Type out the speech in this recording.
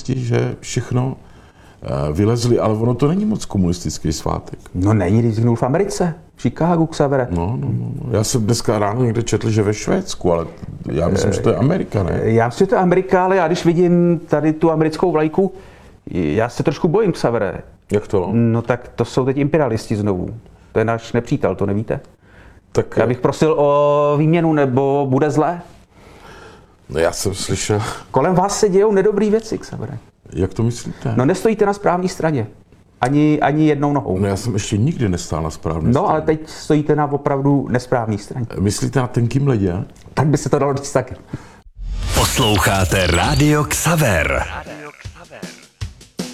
radosti, že všechno vylezli, ale ono to není moc komunistický svátek. No není, když vzniknul v Americe, v Chicagu, Xavere. No. Já jsem dneska ráno někde četl, že ve Švédsku, ale já myslím, že to je Amerika, ne? Já myslím, že to je Amerika, ale já když vidím tady tu americkou vlajku, já se trošku bojím, Xavere. Jak to? No tak to jsou teď imperialisti znovu. To je náš nepřítel, to nevíte? Tak Já bych prosil o výměnu, nebo bude zlé. no já jsem slyšel. Kolem vás se dějou nedobrý věci, Xavere. Jak to myslíte? No nestojíte na správné straně. Ani jednou nohou. No já jsem ještě nikdy nestál na správné straně. No ale teď stojíte na opravdu nesprávné straně. Myslíte na tenkým ledě? Tak by se to dalo říct taky. Posloucháte Rádio Xaver.